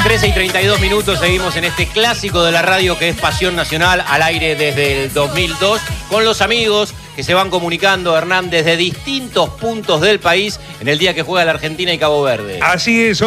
13:32, seguimos en este clásico de la radio que es Pasión Nacional, al aire desde el 2002, con los amigos que se van comunicando, Hernán, desde distintos puntos del país en el día que juega la Argentina y Cabo Verde. Así es,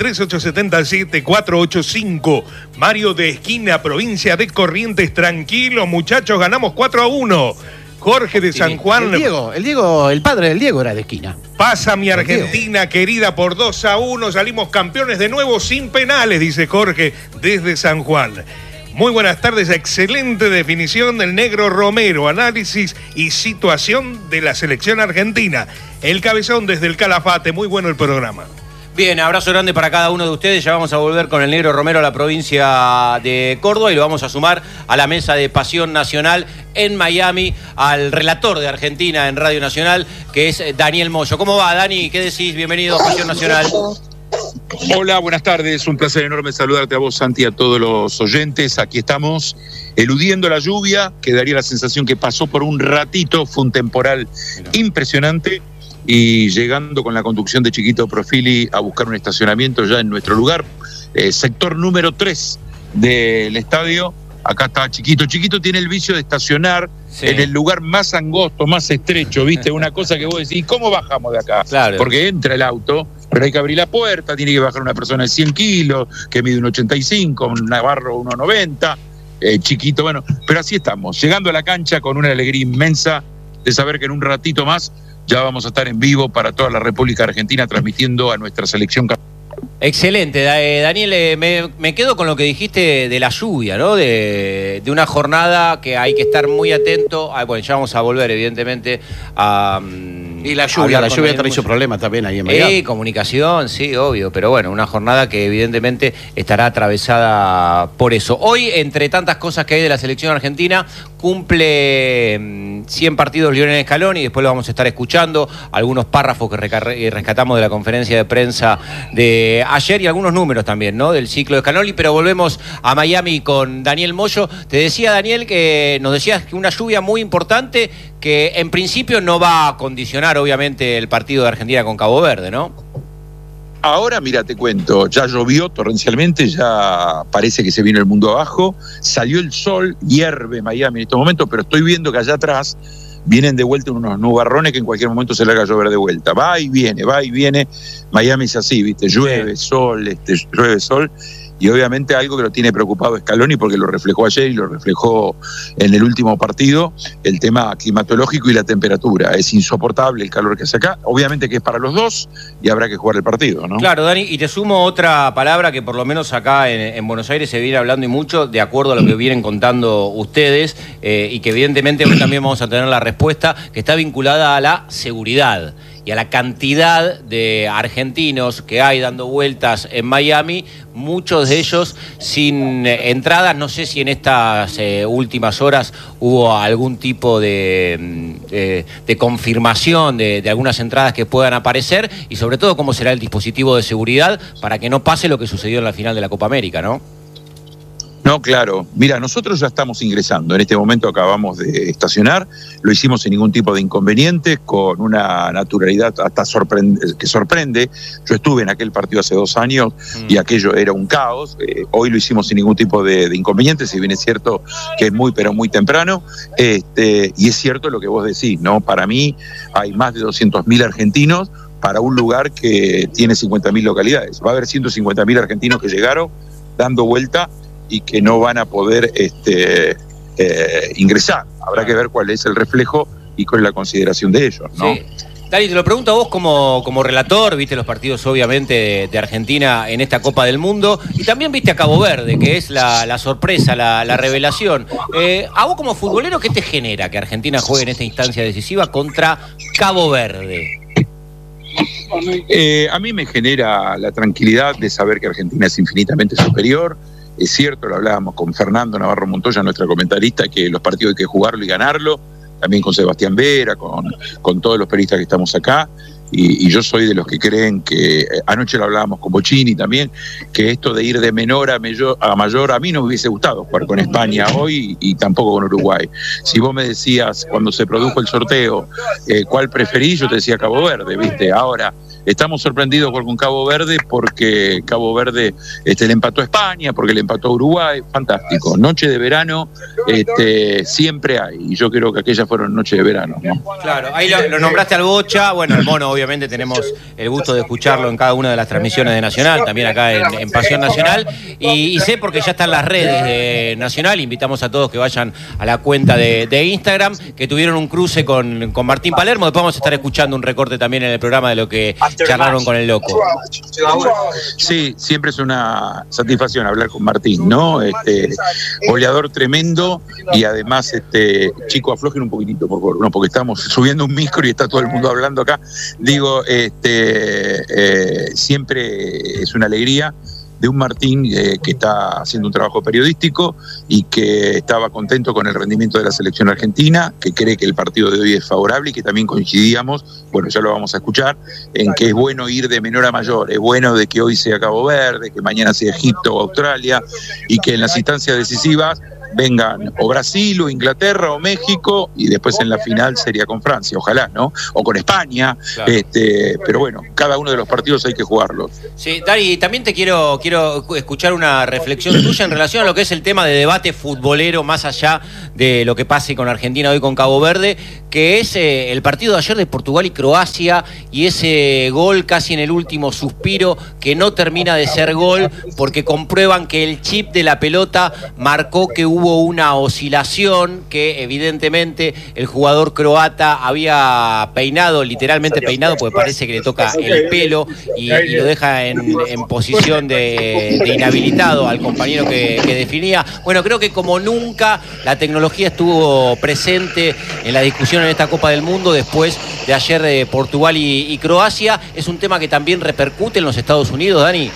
11-3877-485. Mario de Esquina, provincia de Corrientes, tranquilo, muchachos, ganamos 4-1. Jorge de San Juan. El padre del Diego era de Esquina. Pasa mi Argentina querida por 2-1, salimos campeones de nuevo sin penales, dice Jorge desde San Juan. Muy buenas tardes, excelente definición del Negro Romero, análisis y situación de la selección argentina. El Cabezón desde el Calafate, muy bueno el programa. Bien, abrazo grande para cada uno de ustedes. Ya vamos a volver con el Negro Romero a la provincia de Córdoba y lo vamos a sumar a la mesa de Pasión Nacional en Miami, al relator de Argentina en Radio Nacional, que es Daniel Moyo. ¿Cómo va, Dani? ¿Qué decís? Bienvenido a Pasión Nacional. Hola, buenas tardes. Un placer enorme saludarte a vos, Santi, a todos los oyentes. Aquí estamos, eludiendo la lluvia, que daría la sensación que pasó por un ratito. Fue un temporal impresionante. Y llegando con la conducción de Chiquito Profili a buscar un estacionamiento ya en nuestro lugar, sector número 3 del estadio. Acá está Chiquito. Chiquito tiene el vicio de estacionar en el lugar más angosto, más estrecho, ¿viste? Una cosa que vos decís, ¿cómo bajamos de acá? Claro. Porque entra el auto, pero hay que abrir la puerta, tiene que bajar una persona de 100 kilos, que mide 1,85, un Navarro 1,90, Chiquito, bueno, pero así estamos, llegando a la cancha con una alegría inmensa de saber que en un ratito más ya vamos a estar en vivo para toda la República Argentina transmitiendo a nuestra selección. Excelente, Daniel, me quedo con lo que dijiste de la lluvia, ¿no? De una jornada que hay que estar muy atento. Bueno, ya vamos a volver, evidentemente, a... Y la lluvia trae problemas también ahí en Miami. Comunicación, sí, obvio, pero bueno, una jornada que evidentemente estará atravesada por eso. Hoy, entre tantas cosas que hay de la selección argentina, cumple 100 partidos Lionel Scaloni, y después lo vamos a estar escuchando, algunos párrafos que rescatamos de la conferencia de prensa de ayer y algunos números también, ¿no? Del ciclo de Scaloni, pero volvemos a Miami con Daniel Moyo. Te decía, Daniel, que nos decías que una lluvia muy importante que en principio no va a condicionar obviamente el partido de Argentina con Cabo Verde, ¿no? Ahora, mira, te cuento, ya llovió torrencialmente, ya parece que se vino el mundo abajo, salió el sol, hierve Miami en estos momentos, pero estoy viendo que allá atrás vienen de vuelta unos nubarrones que en cualquier momento se larga a llover de vuelta. Va y viene, Miami es así, ¿viste? Llueve, sol, llueve, sol. Y obviamente algo que lo tiene preocupado Scaloni, porque lo reflejó ayer y lo reflejó en el último partido, el tema climatológico y la temperatura. Es insoportable el calor que hace acá. Obviamente que es para los dos y habrá que jugar el partido, ¿no? Claro, Dani, y te sumo otra palabra que por lo menos acá en Buenos Aires se viene hablando y mucho, de acuerdo a lo que vienen contando ustedes, y que evidentemente hoy también vamos a tener la respuesta, que está vinculada a la seguridad y a la cantidad de argentinos que hay dando vueltas en Miami, muchos de ellos sin entradas. No sé si en estas últimas horas hubo algún tipo de confirmación de algunas entradas que puedan aparecer, y sobre todo cómo será el dispositivo de seguridad para que no pase lo que sucedió en la final de la Copa América, ¿no? No, claro. Mira, nosotros ya estamos ingresando. En este momento acabamos de estacionar. Lo hicimos sin ningún tipo de inconvenientes, con una naturalidad hasta que sorprende. Yo estuve en aquel partido hace 2 años y aquello era un caos. Hoy lo hicimos sin ningún tipo de inconvenientes, si bien es cierto que es muy, pero muy temprano. Y es cierto lo que vos decís, ¿no? Para mí hay más de 200.000 argentinos para un lugar que tiene 50.000 localidades. Va a haber 150.000 argentinos que llegaron dando vuelta y que no van a poder ingresar. Habrá que ver cuál es el reflejo y cuál es la consideración de ellos, ¿no? Sí. Dani, te lo pregunto a vos como relator, viste los partidos obviamente de Argentina en esta Copa del Mundo, y también viste a Cabo Verde, que es la sorpresa, la revelación. A vos como futbolero, ¿qué te genera que Argentina juegue en esta instancia decisiva contra Cabo Verde? A mí me genera la tranquilidad de saber que Argentina es infinitamente superior. Es cierto, lo hablábamos con Fernando Navarro Montoya, nuestra comentarista, que los partidos hay que jugarlo y ganarlo, también con Sebastián Vera, con todos los periodistas que estamos acá, y yo soy de los que creen que, anoche lo hablábamos con Bocini también, que esto de ir de menor a mayor, a mí no me hubiese gustado jugar con España hoy y tampoco con Uruguay. Si vos me decías, cuando se produjo el sorteo, cuál preferís, yo te decía Cabo Verde, ¿viste? Ahora, estamos sorprendidos con Cabo Verde porque Cabo Verde le empató a España, porque le empató a Uruguay, fantástico. Noche de verano siempre hay, y yo creo que aquellas fueron noches de verano, ¿no? Claro, ahí lo nombraste al Bocha, bueno, el Mono obviamente tenemos el gusto de escucharlo en cada una de las transmisiones de Nacional, también acá en Pasión Nacional, y sé porque ya están las redes de Nacional, invitamos a todos que vayan a la cuenta de Instagram, que tuvieron un cruce con Martín Palermo, después vamos a estar escuchando un recorte también en el programa de lo que charlaron con el Loco. Sí, siempre es una satisfacción hablar con Martín, ¿no? Goleador tremendo, y además, chico, aflojen un poquitito, por favor, no, porque estamos subiendo un micro y está todo el mundo hablando acá. Digo, siempre es una alegría de un Martín que está haciendo un trabajo periodístico y que estaba contento con el rendimiento de la selección argentina, que cree que el partido de hoy es favorable y que también coincidíamos, bueno, ya lo vamos a escuchar, en que es bueno ir de menor a mayor, es bueno de que hoy sea Cabo Verde, que mañana sea Egipto o Australia, y que en las instancias decisivas vengan o Brasil o Inglaterra o México, y después en la final sería con Francia, ojalá, ¿no? O con España, claro. Pero bueno, cada uno de los partidos hay que jugarlos. Sí, Dari, también te quiero escuchar una reflexión tuya en relación a lo que es el tema de debate futbolero, más allá de lo que pase con Argentina hoy con Cabo Verde, que es el partido de ayer de Portugal y Croacia, y ese gol casi en el último suspiro que no termina de ser gol, porque comprueban que el chip de la pelota marcó que hubo una oscilación, que evidentemente el jugador croata había peinado, literalmente peinado, porque parece que le toca el pelo y lo deja en posición de inhabilitado al compañero que definía. Bueno, creo que como nunca la tecnología estuvo presente en la discusión en esta Copa del Mundo después de ayer de Portugal y Croacia. Es un tema que también repercute en los Estados Unidos, Dani.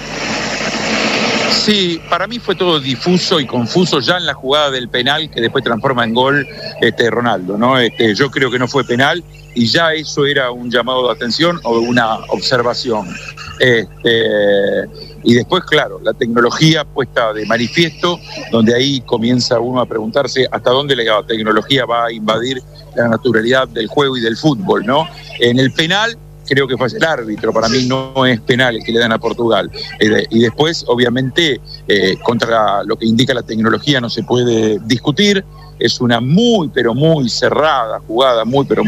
Sí, para mí fue todo difuso y confuso ya en la jugada del penal que después transforma en gol Ronaldo, ¿no? Yo creo que no fue penal y ya eso era un llamado de atención o una observación. Y después, claro, la tecnología puesta de manifiesto, donde ahí comienza uno a preguntarse hasta dónde la tecnología va a invadir la naturalidad del juego y del fútbol, ¿no? En el penal creo que fue el árbitro, para mí no es penal el que le dan a Portugal. Y después, obviamente, contra lo que indica la tecnología no se puede discutir, es una muy, pero muy cerrada jugada,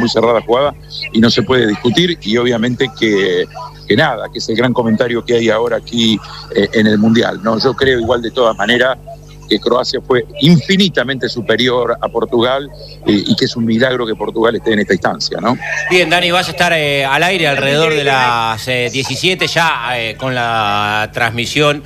y no se puede discutir, y obviamente que nada, que es el gran comentario que hay ahora aquí en el Mundial, ¿no? Yo creo igual de todas maneras que Croacia fue infinitamente superior a Portugal y que es un milagro que Portugal esté en esta instancia, ¿no? Bien, Dani, vas a estar al aire alrededor de las 17 ya con la transmisión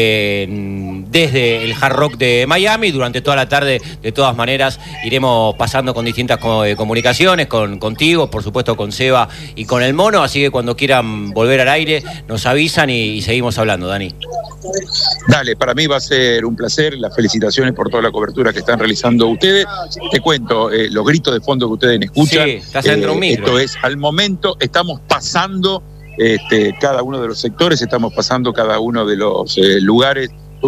desde el Hard Rock de Miami. Durante toda la tarde, de todas maneras, iremos pasando con distintas comunicaciones, contigo, por supuesto con Seba y con el Mono, así que cuando quieran volver al aire nos avisan y seguimos hablando, Dani. Dale, para mí va a ser un placer, las felicitaciones por toda la cobertura que están realizando ustedes. Te cuento, los gritos de fondo que ustedes escuchan, sí, estás dentro de un micro. Esto es, al momento estamos pasando cada uno de los sectores, estamos pasando cada uno de los lugares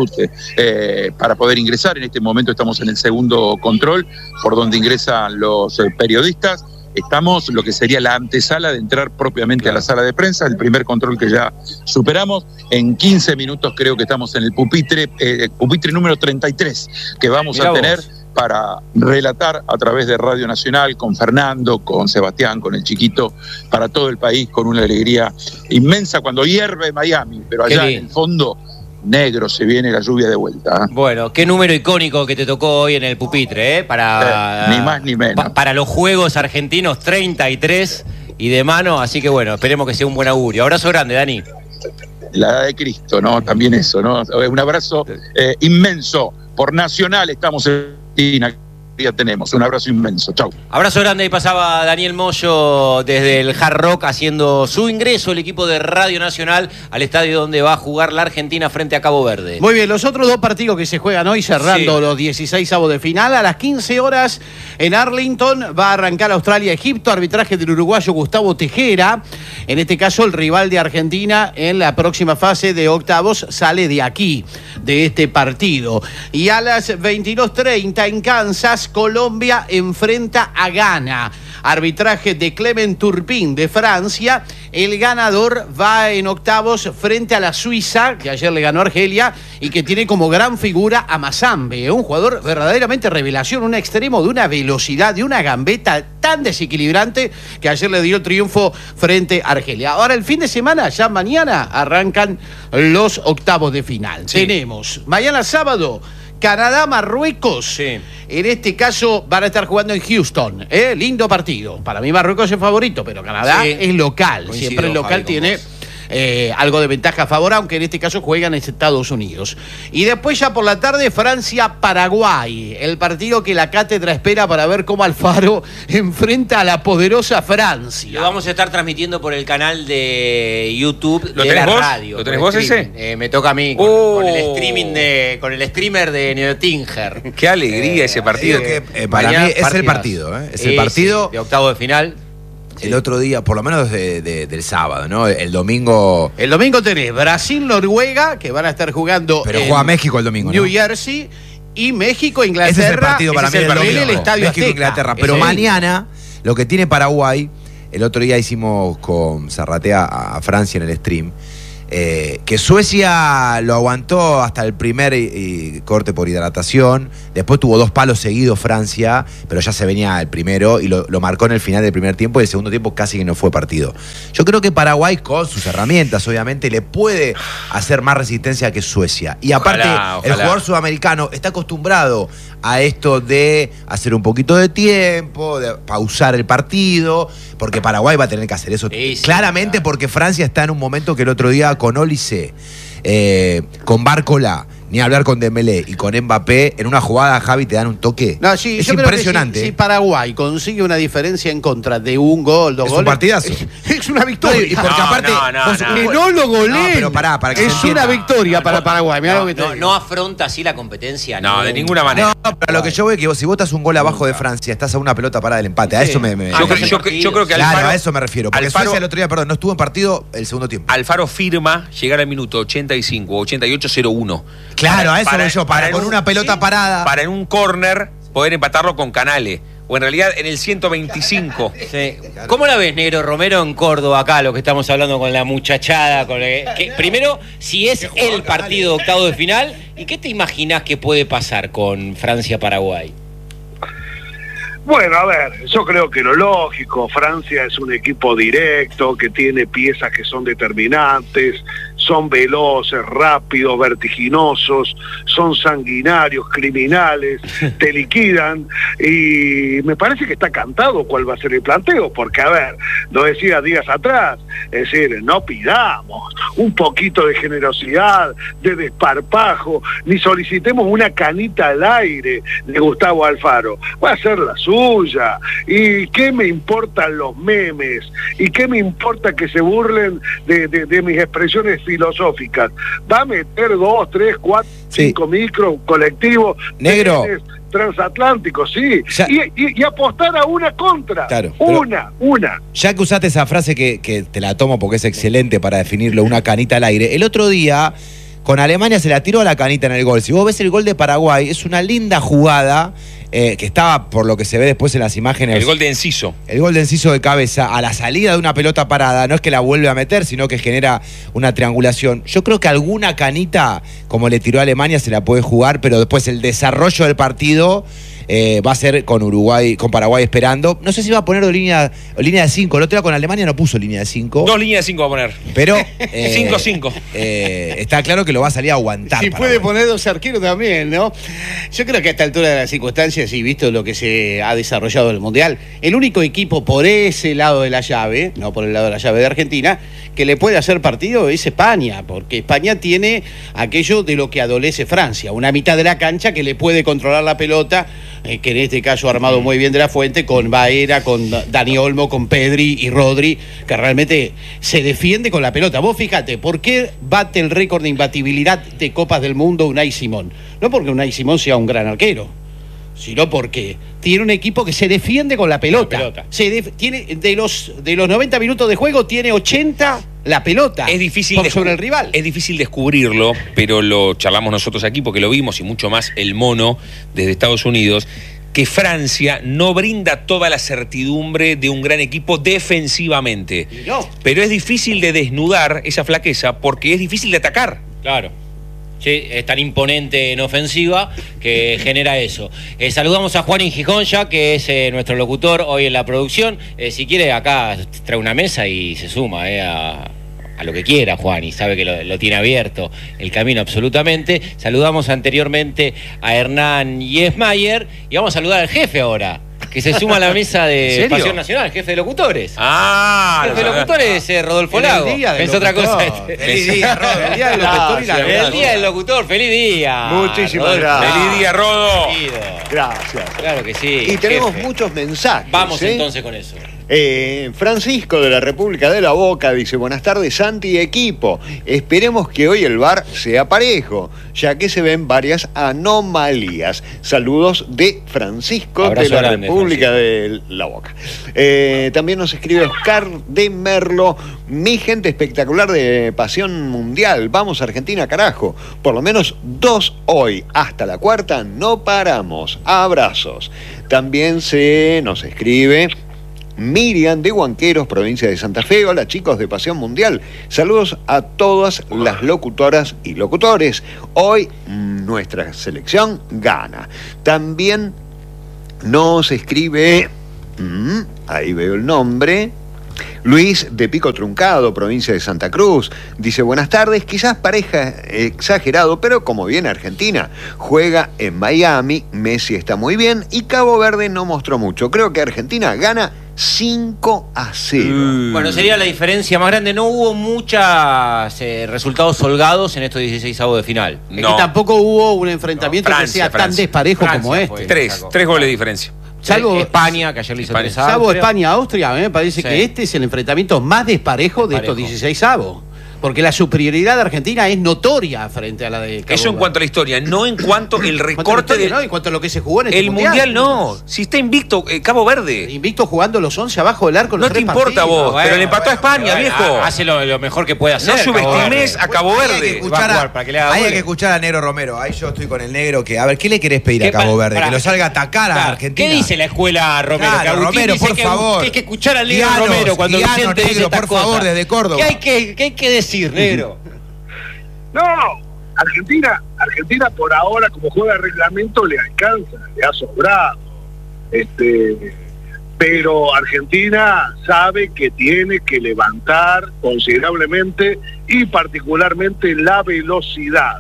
para poder ingresar. En este momento estamos en el segundo control, por donde ingresan los periodistas. Estamos lo que sería la antesala de entrar propiamente a la sala de prensa, el primer control que ya superamos. En 15 minutos creo que estamos en el pupitre número 33, que vamos a tener para relatar a través de Radio Nacional con Fernando, con Sebastián, con el chiquito, para todo el país, con una alegría inmensa cuando hierve Miami, pero allá en el fondo negro se viene la lluvia de vuelta. Bueno, qué número icónico que te tocó hoy en el pupitre, para ni más ni menos. Para los Juegos Argentinos, 33 y de mano, así que bueno, esperemos que sea un buen augurio. Abrazo grande, Dani. La edad de Cristo, ¿no? También eso, ¿no? Un abrazo inmenso. Por Nacional estamos en ya tenemos. Un abrazo inmenso. Chau. Abrazo grande. Ahí pasaba Daniel Moyo desde el Hard Rock haciendo su ingreso el equipo de Radio Nacional al estadio donde va a jugar la Argentina frente a Cabo Verde. Muy bien, los otros dos partidos que se juegan hoy cerrando los 16avos de final a las 15 horas en Arlington va a arrancar Australia-Egipto, arbitraje del uruguayo Gustavo Tejera. En este caso el rival de Argentina en la próxima fase de octavos sale de aquí, de este partido. Y a las 22:30 en Kansas horas, Colombia enfrenta a Ghana. Arbitraje de Clement Turpin de Francia. El ganador va en octavos frente a la Suiza, que ayer le ganó a Argelia, y que tiene como gran figura a Mazambe, un jugador verdaderamente revelación, un extremo de una velocidad, de una gambeta tan desequilibrante, que ayer le dio el triunfo frente a Argelia. Ahora el fin de semana, ya mañana, arrancan los octavos de final. Sí. Tenemos mañana sábado Canadá-Marruecos. Sí. En este caso van a estar jugando en Houston. Lindo partido. Para mí Marruecos es el favorito, pero Canadá es local. Coincido, siempre el local Javi, tiene algo de ventaja a favor, aunque en este caso juegan en Estados Unidos. Y después ya por la tarde Francia-Paraguay, el partido que la cátedra espera para ver cómo Alfaro enfrenta a la poderosa Francia. Lo vamos a estar transmitiendo por el canal de YouTube de la radio. ¿Lo tenés vos ese? Me toca a mí con el streaming con el streamer de Neotinger. Qué alegría ese partido. Para mí es el partido, es el partido de octavo de final. El otro día, por lo menos del sábado, ¿no? El domingo. El domingo tenés Brasil-Noruega, que van a estar jugando. Pero juega México el domingo, New Jersey, y México-Inglaterra. Ese es el partido para mí en el Estadio México-Inglaterra. Pero mañana, lo que tiene Paraguay, el otro día hicimos con Zarratea a Francia en el stream, que Suecia lo aguantó hasta el primer corte por hidratación, después tuvo 2 palos seguidos Francia, pero ya se venía el primero y lo marcó en el final del primer tiempo, y el segundo tiempo casi que no fue partido. Yo creo que Paraguay, con sus herramientas obviamente, le puede hacer más resistencia que Suecia, y aparte el jugador sudamericano está acostumbrado a esto de hacer un poquito de tiempo, de pausar el partido, porque Paraguay va a tener que hacer eso claramente, porque Francia está en un momento que el otro día con Olise, con Barcola, ni hablar con Dembélé y con Mbappé, en una jugada, Javi, te dan un toque. No, sí, es yo impresionante. Creo que si Paraguay consigue una diferencia en contra de un gol, 2 goles. Es un partidazo. Es una victoria. No, y porque aparte, que no lo goleen. Pero para que es una victoria para Paraguay. No afronta así la competencia. No, de ninguna manera. No, pero lo que yo veo es que si vos estás un gol abajo de Francia, estás a una pelota parada del empate. A eso yo creo que Alfaro, a eso me refiero. Porque Suecia el otro día, no estuvo en partido el segundo tiempo. Alfaro firma llegar al minuto 85, 88-0-1. Claro, a eso voy yo. Para con una pelota parada. Para en un córner poder empatarlo con Canale. O en realidad en el 125. Sí. ¿Cómo la ves, Negro Romero, en Córdoba, acá, lo que estamos hablando con la muchachada? Primero, si es el partido de octavo de final, ¿y qué te imaginás que puede pasar con Francia-Paraguay? Bueno, a ver, yo creo que lo lógico, Francia es un equipo directo, que tiene piezas que son determinantes, son veloces, rápidos, vertiginosos, son sanguinarios, criminales, te liquidan, y me parece que está cantado cuál va a ser el planteo, porque a ver, lo decía días atrás, es decir, no pidamos un poquito de generosidad, de desparpajo, ni solicitemos una canita al aire de Gustavo Alfaro, va a ser la suya, y qué me importan los memes, y qué me importa que se burlen de mis expresiones filosóficas, va a meter 2, 3, 4, 5 micros colectivos, Negro, transatlánticos, sí, y apostar a una contra, claro, una. Ya que usaste esa frase que te la tomo porque es excelente para definirlo, una canita al aire, el otro día con Alemania se la tiró a la canita en el gol. Si vos ves el gol de Paraguay, es una linda jugada, que estaba, por lo que se ve después en las imágenes... El gol de Enciso. El gol de Enciso de cabeza, a la salida de una pelota parada, no es que la vuelve a meter, sino que genera una triangulación. Yo creo que alguna canita, como le tiró a Alemania, se la puede jugar, pero después el desarrollo del partido... va a ser con Paraguay esperando. No sé si va a poner línea de 5. El otro día con Alemania no puso línea de 5. 2 líneas de 5 va a poner. Pero 5-5. Está claro que lo va a salir a aguantar. Si puede poner 2 arqueros también, ¿no? Yo creo que a esta altura de las circunstancias, y visto lo que se ha desarrollado en el Mundial, el único equipo por ese lado de la llave, no por el lado de la llave de Argentina, que le puede hacer partido es España, porque España tiene aquello de lo que adolece Francia, una mitad de la cancha que le puede controlar la pelota, que en este caso ha armado muy bien de la Fuente, con Baera, con Dani Olmo, con Pedri y Rodri, que realmente se defiende con la pelota. Vos fíjate, ¿por qué bate el récord de imbatibilidad de Copas del Mundo Unai Simón? No porque Unai Simón sea un gran arquero, sino porque tiene un equipo que se defiende con la pelota. Tiene de los 90 minutos de juego, tiene 80 la pelota. Es difícil sobre el rival. Es difícil descubrirlo, pero lo charlamos nosotros aquí porque lo vimos, y mucho más el mono desde Estados Unidos. que Francia no brinda toda la certidumbre de un gran equipo defensivamente. No. Pero es difícil de desnudar esa flaqueza porque es difícil de atacar. Claro. Sí, es tan imponente en ofensiva que genera eso. Saludamos a Juan Gijón ya, que es nuestro locutor hoy en la producción. Si quiere, acá trae una mesa y se suma a lo que quiera, Juan, y sabe que lo tiene abierto el camino absolutamente. Saludamos anteriormente a Hernán Yesmayer y vamos a saludar al jefe ahora, que se suma a la mesa de Pasión Nacional, jefe de locutores. Ah, el jefe de locutores es Rodolfo Lago. Es otra cosa. Feliz día, Rodo. El día del locutor y la El día del locutor, feliz día. Muchísimas gracias. Feliz día, Rodo. Gracias. Claro que sí. Y tenemos jefe. muchos mensajes. Vamos entonces con eso. Francisco de la República de la Boca dice: buenas tardes, Santi y equipo. Esperemos que hoy el VAR sea parejo, ya que se ven varias anomalías. Saludos de Francisco Abrazo de la grande, República de la Boca. También nos escribe Oscar de Merlo: mi gente espectacular de Pasión Mundial. Vamos Argentina, carajo. Por lo menos 2 hoy. Hasta la cuarta no paramos. Abrazos. También se nos escribe Miriam de Huanqueros, provincia de Santa Fe. Hola chicos de Pasión Mundial. Saludos a todas las locutoras y locutores. Hoy nuestra selección gana. También nos escribe, ahí veo el nombre, Luis de Pico Truncado, provincia de Santa Cruz. Dice: buenas tardes, quizás pareja exagerado, pero como viene Argentina, juega en Miami, Messi está muy bien y Cabo Verde no mostró mucho. Creo que Argentina gana 5-0. Bueno, sería la diferencia más grande. No hubo muchos resultados holgados en estos 16avos de final. Es que tampoco hubo un enfrentamiento que sea tan desparejo como este. Tres goles de diferencia. Salvo España, que ayer le hizo 3 a salvo Austria. España-Austria, a mí me parece que este es el enfrentamiento más desparejo de estos 16avos. Porque la superioridad de Argentina es notoria frente a la de Cabo Eso en Verde. cuanto a la historia, no en cuanto el recorte de... ¿no? En cuanto a lo que se jugó en este el mundial no, si está invicto Cabo Verde. Invicto jugando los 11 abajo del arco. No te importa vos, pero le empató a España, viejo. Hace lo mejor que puede hacer. No subestimes a Cabo Hay que Verde. escuchar hay que escuchar a Negro Romero. Ahí yo estoy con el Negro. Que a ver, ¿qué le querés pedir a Cabo Verde? Que lo salga a atacar a Argentina. ¿Qué dice la escuela Romero? Claro, Que Agustín Romero, dice por que favor. hay que escuchar al Negro Guianos, Romero cuando guianos, Vicente dice Negro, estas por favor, cosas. desde Córdoba. ¿Qué hay que decir, Negro? No, Argentina por ahora, como juega el reglamento, le alcanza, le ha sobrado. Pero Argentina sabe que tiene que levantar considerablemente y particularmente la velocidad.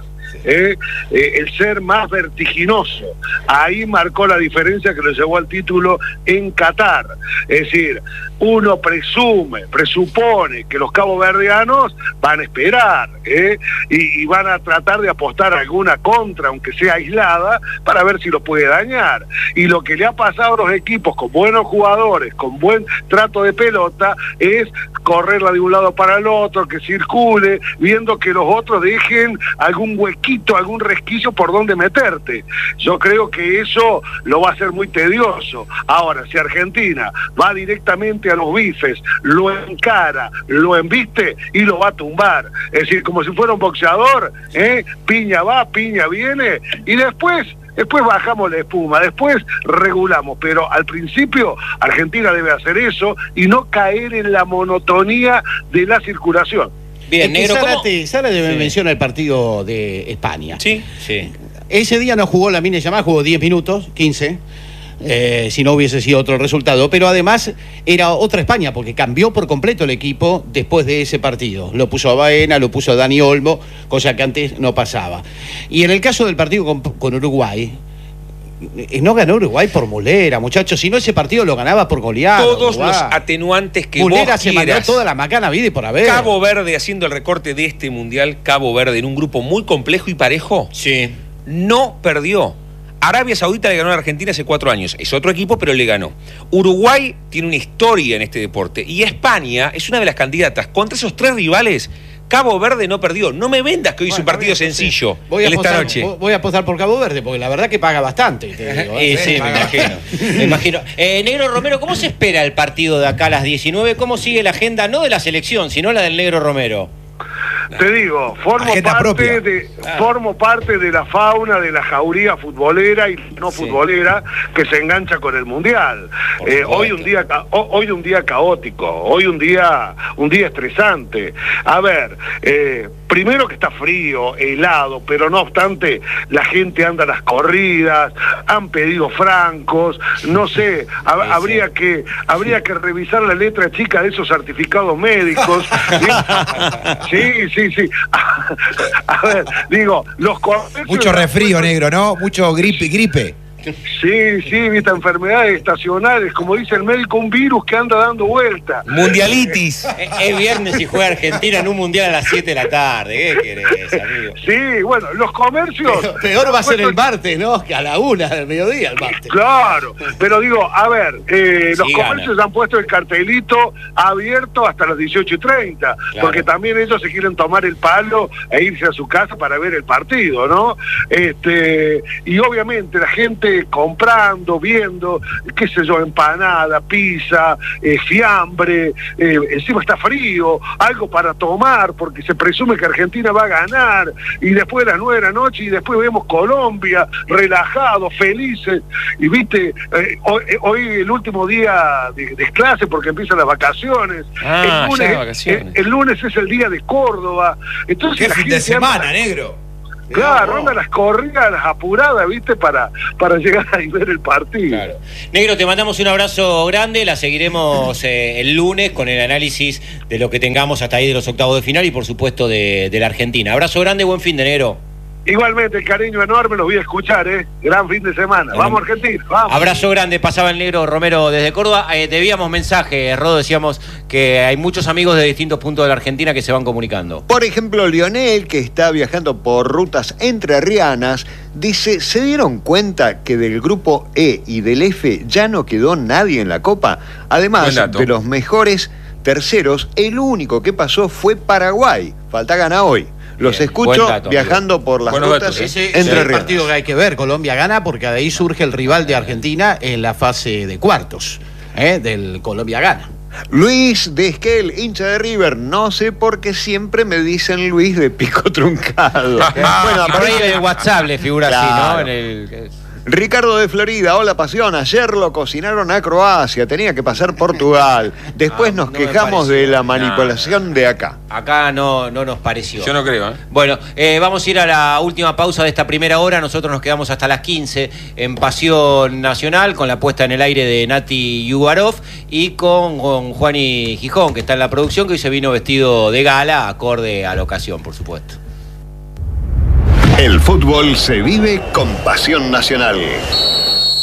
El ser más vertiginoso. Ahí marcó la diferencia que le llevó al título en Qatar. Es decir, uno presupone que los caboverdianos van a esperar y van a tratar de apostar alguna contra, aunque sea aislada, para ver si lo puede dañar. Y lo que le ha pasado a los equipos con buenos jugadores, con buen trato de pelota, es correrla de un lado para el otro, que circule, viendo que los otros dejen algún huequito, algún resquicio por donde meterte. Yo creo que eso lo va a hacer muy tedioso. Ahora, si Argentina va directamente a los bifes, lo encara, lo embiste y lo va a tumbar. Es decir, como si fuera un boxeador, piña va, piña viene, y después bajamos la espuma, después regulamos, pero al principio Argentina debe hacer eso y no caer en la monotonía de la circulación. Bien, Negro, ¿cómo? Zárate menciona el partido de España. Sí. Ese día no jugó Lamine Yamal, jugó 10 minutos, 15, si no hubiese sido otro resultado. Pero además era otra España, porque cambió por completo el equipo después de ese partido. Lo puso a Baena, lo puso a Dani Olmo, cosa que antes no pasaba. Y en el caso del partido con Uruguay, no ganó Uruguay por Mulera, muchachos, sino ese partido lo ganaba por goleada. Todos Uruguay. los atenuantes que Mulera vos se mandó quieras. toda la macana vida y por haber. Cabo Verde, haciendo el recorte de este mundial, Cabo Verde en un grupo muy complejo y parejo, no perdió. Arabia Saudita le ganó a Argentina hace 4 años. Es otro equipo, pero le ganó. Uruguay tiene una historia en este deporte. Y España es una de las candidatas. Contra esos 3 rivales, Cabo Verde no perdió. No me vendas que hoy es un partido sencillo esta noche. Voy a apostar por Cabo Verde, porque la verdad que paga bastante. Te digo, Sí, me imagino. Negro Romero, ¿cómo se espera el partido de acá a las 19? ¿Cómo sigue la agenda, no de la selección, sino la del Negro Romero? te digo, formo parte de la fauna de la jauría futbolera y no futbolera que se engancha con el mundial. Hoy un día caótico, hoy un día estresante. A ver, primero que está frío, helado, pero no obstante la gente anda a las corridas, han pedido francos, no sé, habría que revisar la letra chica de esos certificados médicos. Sí. A ver, digo, los comercios... Mucho resfrío, negro, ¿no? Mucho gripe. Sí, viste, enfermedades estacionales, como dice el médico, un virus que anda dando vuelta. Mundialitis. Es viernes y juega Argentina en un mundial a las 7 de la tarde. ¿Qué querés, amigo? Sí, bueno, los comercios... Peor va a ser el martes, ¿no? Que a la 1 del mediodía el martes. Claro, pero digo, a ver, los comercios han puesto el cartelito abierto hasta las 18:30, claro, porque también ellos se quieren tomar el palo e irse a su casa para ver el partido, ¿no? Y obviamente la gente comprando, viendo, qué sé yo, empanada, pizza, fiambre, encima está frío, algo para tomar, porque se presume que Argentina va a ganar, y después de las 9 de la noche, y después vemos Colombia, relajados, felices, y viste, hoy el último día de clase, porque empiezan las vacaciones, el lunes es el día de Córdoba, entonces ¿qué fin de semana, negro? Claro, anda las corridas, las apuradas, ¿viste? Para llegar a ver el partido. Claro. Negro, te mandamos un abrazo grande, la seguiremos el lunes con el análisis de lo que tengamos hasta ahí de los octavos de final y por supuesto de la Argentina. Abrazo grande, buen fin de negro. Igualmente, el cariño enorme, los voy a escuchar, Gran fin de semana. Vamos, Argentina, vamos. Abrazo grande, pasaba el negro Romero desde Córdoba. Debíamos mensaje, Rodo, decíamos que hay muchos amigos de distintos puntos de la Argentina que se van comunicando. Por ejemplo, Lionel, que está viajando por rutas entrerrianas, dice, ¿se dieron cuenta que del grupo E y del F ya no quedó nadie en la Copa? Además de los mejores terceros, el único que pasó fue Paraguay. Falta gana hoy. Los escucho viajando por las rutas ese es el partido que hay que ver. Colombia gana porque de ahí surge el rival de Argentina en la fase de cuartos del Colombia gana. Luis de Esquel, hincha de River. No sé por qué siempre me dicen Luis de pico truncado. Bueno, por ahí en el WhatsApp le figura claro. así, ¿no? Ricardo de Florida, hola Pasión, ayer lo cocinaron a Croacia, tenía que pasar Portugal. Después nos quejamos de la manipulación de acá. Acá no nos pareció. Yo no creo, Bueno, vamos a ir a la última pausa de esta primera hora. Nosotros nos quedamos hasta las 15 en Pasión Nacional con la puesta en el aire de Nati Yugarov y con Juani Gijón, que está en la producción, que hoy se vino vestido de gala, acorde a la ocasión, por supuesto. El fútbol se vive con Pasión Nacional.